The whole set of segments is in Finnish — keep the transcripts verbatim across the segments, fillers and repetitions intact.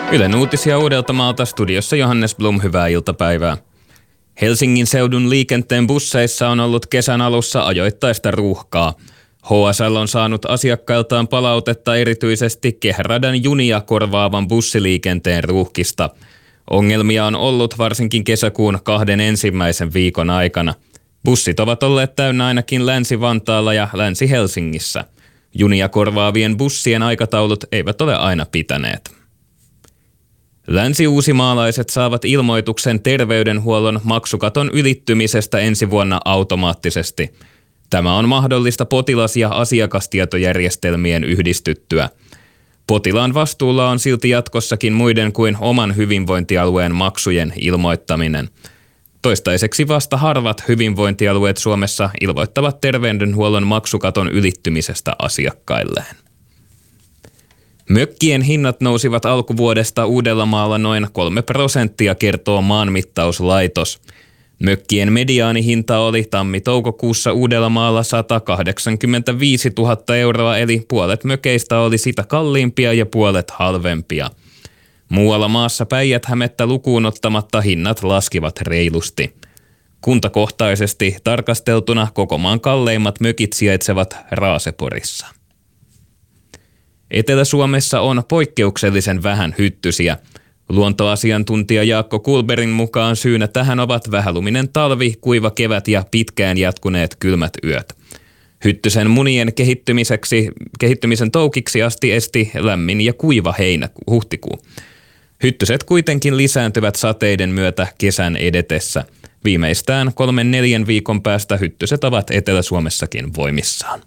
Ylen uutisia Uudeltamaalta, studiossa Johannes Blum, hyvää iltapäivää. Helsingin seudun liikenteen busseissa on ollut kesän alussa ajoittaista ruuhkaa. H S L on saanut asiakkailtaan palautetta erityisesti kehäradan junia korvaavan bussiliikenteen ruuhkista. Ongelmia on ollut varsinkin kesäkuun kahden ensimmäisen viikon aikana. Bussit ovat olleet täynnä ainakin Länsi-Vantaalla ja Länsi-Helsingissä. Junia korvaavien bussien aikataulut eivät ole aina pitäneet. Länsi-uusimaalaiset saavat ilmoituksen terveydenhuollon maksukaton ylittymisestä ensi vuonna automaattisesti. Tämä on mahdollista potilas- ja asiakastietojärjestelmien yhdistyttyä. Potilaan vastuulla on silti jatkossakin muiden kuin oman hyvinvointialueen maksujen ilmoittaminen. Toistaiseksi vasta harvat hyvinvointialueet Suomessa ilmoittavat terveydenhuollon maksukaton ylittymisestä asiakkailleen. Mökkien hinnat nousivat alkuvuodesta Uudellamaalla noin kolme prosenttia, kertoo Maanmittauslaitos. Mökkien mediaanihinta oli tammi-toukokuussa Uudellamaalla sata kahdeksankymmentäviisituhatta euroa, eli puolet mökeistä oli sitä kalliimpia ja puolet halvempia. Muualla maassa Päijät-Hämettä lukuun ottamatta hinnat laskivat reilusti. Kuntakohtaisesti tarkasteltuna koko maan kalleimmat mökit sijaitsevat Raaseporissa. Etelä-Suomessa on poikkeuksellisen vähän hyttysiä. Luontoasiantuntija Jaakko Kulberin mukaan syynä tähän ovat vähäluminen talvi, kuiva kevät ja pitkään jatkuneet kylmät yöt. Hyttysen munien kehittymiseksi, kehittymisen toukiksi asti esti lämmin ja kuiva heinä huhtikuu. Hyttyset kuitenkin lisääntyvät sateiden myötä kesän edetessä. Viimeistään kolmen neljän viikon päästä hyttyset ovat Etelä-Suomessakin voimissaan.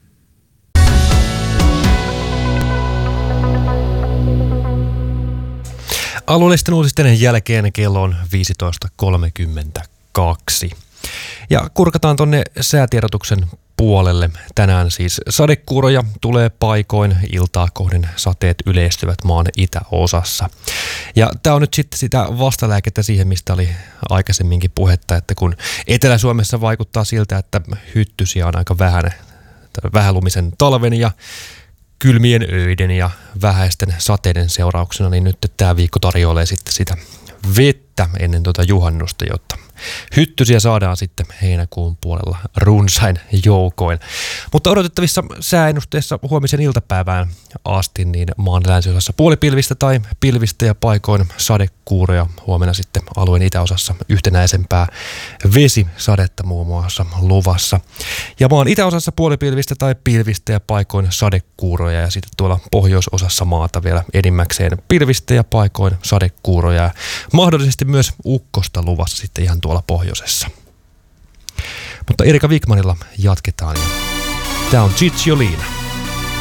Alueellisten uutisten jälkeen kello on viisitoista kolmekymmentäkaksi. Ja kurkataan tonne säätiedotuksen puolelle. Tänään siis sadekuuroja tulee paikoin, iltaa kohden sateet yleistyvät maan itäosassa. Ja tämä on nyt sitten sitä vastalääkettä siihen, mistä oli aikaisemminkin puhetta, että kun Etelä-Suomessa vaikuttaa siltä, että hyttysiä on aika vähän, vähälumisen talven ja kylmien öiden ja vähäisten sateiden seurauksena, niin nyt tämä viikko tarjoilee sitten sitä vettä ennen tuota juhannusta, jotta hyttysiä saadaan sitten heinäkuun puolella runsain joukoin. Mutta odotettavissa sääennusteessa huomisen iltapäivään asti niin maan länsiosassa puolipilvistä tai pilvistä ja paikoin sadekuuroja. Huomenna sitten alueen itäosassa yhtenäisempää vesisadetta muun muassa luvassa. Ja maan itäosassa puolipilvistä tai pilvistä ja paikoin sadekuuroja ja sitten tuolla pohjoisosassa maata vielä enimmäkseen pilvistä ja paikoin sadekuuroja ja mahdollisesti myös ukkosta luvassa sitten ihan tuolla pohjoisessa. Mutta Erika Wikmanilla jatketaan ja tää on Cicciolina.